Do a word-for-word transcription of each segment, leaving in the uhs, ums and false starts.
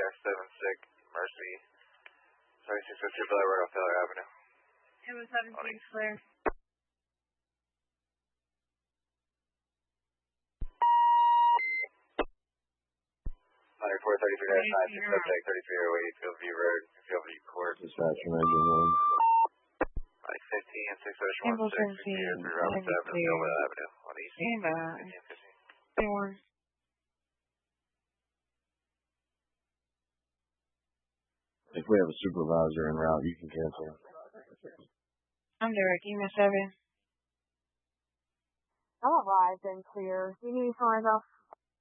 seven six Mercy. Sorry, six oh two Bel Air Road off Taylor Avenue. Ambo seventeen is clear. ninety-four thirty-three dash nine six subject thirty-three oh eight Fieldview Road, Fieldview Court. Dispatcher ninety one. nine fifteen and six oh Ambo one six seventeen, Roberts Avenue, Taylor Avenue on East. Stand by. Anyone? If we have a supervisor en route, you can cancel. I'm Derek, E M S seven. I'm arrived and clear. You need me to turn off?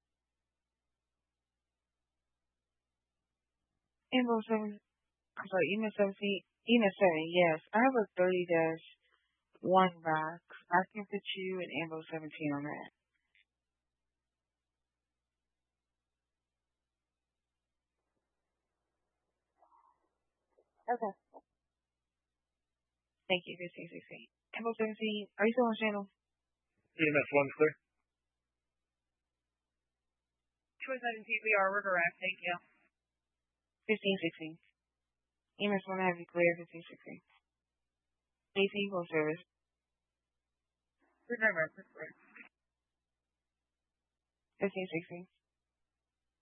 Ambo seven. I'm sorry, E M S seventeen. E M S seven, yes. I have a thirty dash one box. I can put you and Ambo seventeen on that. Okay. Thank you, fifteen sixteen. Ambo seventeen, are you still on channel? E M S one clear. Choice seventeen, we are river raft, thank you. fifteen sixteen. E M S one, have you clear, fifteen sixteen. A C, full service. River raft, clear. fifteen sixteen.